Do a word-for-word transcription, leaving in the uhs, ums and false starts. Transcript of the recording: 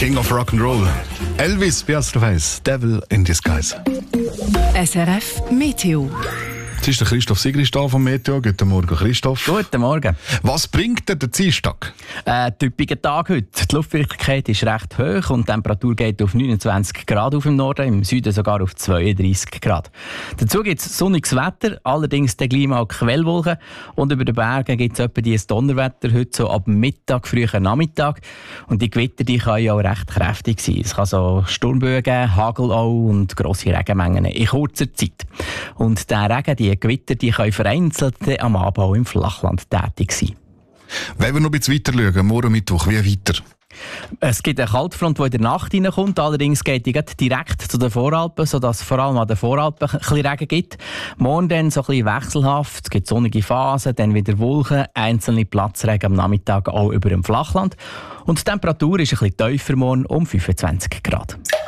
King of Rock'n'Roll. Elvis Piastro-Weiss, Devil in Disguise. S R F Meteo. Jetzt ist der Christoph Sigrist da vom Meteo. Guten Morgen, Christoph. Guten Morgen. Was bringt dir der Dienstag? Ein typischer Tag heute. Die Luftfeuchtigkeit ist recht hoch und die Temperatur geht auf neunundzwanzig Grad auf im Norden, im Süden sogar auf zweiunddreissig Grad. Dazu gibt es sonniges Wetter, allerdings dann gleich mal Quellwolken. Und über den Bergen gibt es etwa dieses Donnerwetter heute so ab Mittag, frühen Nachmittag. Und die Gewitter die können ja auch recht kräftig sein. Es kann so Sturmböen geben, Hagel auch und grosse Regenmengen in kurzer Zeit. Und der Regen, die Gewitter, die können vereinzelt am Abend auch im Flachland tätig sein. Wenn wir noch ein bisschen weiter schauen, morgen Mittwoch, wie weiter? Es gibt eine Kaltfront, die in der Nacht hineinkommt. Allerdings geht die direkt zu den Voralpen, sodass es vor allem an den Voralpen ein bisschen Regen gibt. Morgen dann so ein bisschen wechselhaft. Es gibt sonnige Phasen, dann wieder Wolken, einzelne Platzregen am Nachmittag auch über dem Flachland. Und die Temperatur ist ein bisschen tiefer morgen, um fünfundzwanzig Grad.